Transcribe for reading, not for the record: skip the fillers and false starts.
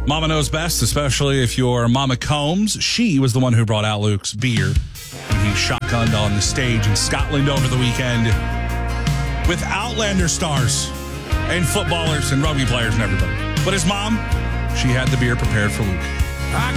Mama knows best, especially if you're Mama Combs. She was the one who brought out Luke's beer when he shotgunned on the stage in Scotland over the weekend with Outlander stars and footballers and rugby players and everybody. But his mom, she had the beer prepared for Luke.